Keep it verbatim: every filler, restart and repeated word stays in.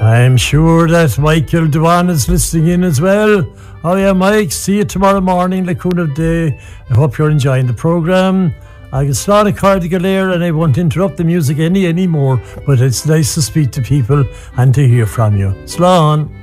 I'm sure that Michael Dewan is listening in as well. Oh yeah, Mike, see you tomorrow morning, Lacuna Day. I hope you're enjoying the programme. I can slán a card Galera and I won't interrupt the music any anymore, but it's nice to speak to people and to hear from you. Slán.